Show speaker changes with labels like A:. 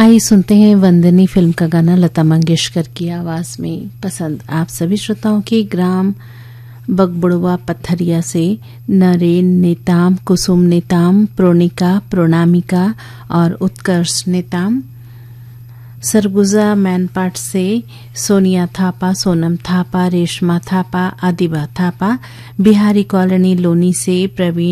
A: आइए सुनते हैं वंदनी फिल्म का गाना लता मंगेशकर की आवाज में। पसंद आप सभी श्रोताओं की ग्राम बगबुड़वा पत्थरिया से नरेन नेताम, कुसुम नेताम, प्रोनिका, प्रोनामिका और उत्कर्ष नेताम। सरगुजा मैनपाट से सोनिया थापा, सोनम थापा, रेशमा थापा, आदिबा थापा। बिहारी कॉलोनी लोनी से प्रवीण